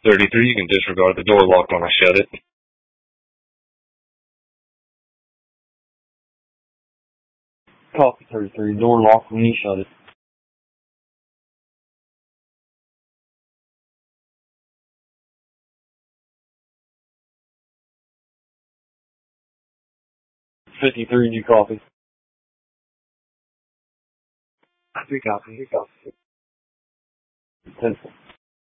33, you can disregard the door lock when I shut it. Copy 33, door lock when you shut it. 53, you copy? 3 copy. 10.